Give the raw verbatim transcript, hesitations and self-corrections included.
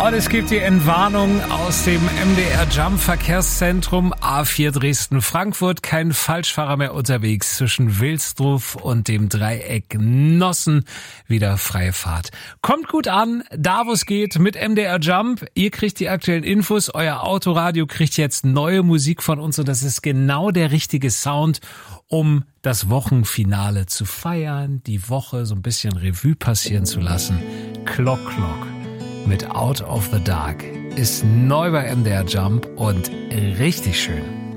Und es gibt die Entwarnung aus dem M D R Jump Verkehrszentrum A vier Dresden-Frankfurt. Kein Falschfahrer mehr unterwegs zwischen Wilsdruf und dem Dreieck Nossen. Wieder freie Fahrt. Kommt gut an, da wo es geht, mit M D R Jump. Ihr kriegt die aktuellen Infos. Euer Autoradio kriegt jetzt neue Musik von uns und das ist genau der richtige Sound, um das Wochenfinale zu feiern, die Woche so ein bisschen Revue passieren zu lassen. Clock Clock mit Out of the Dark ist neu bei M D R Jump und richtig schön.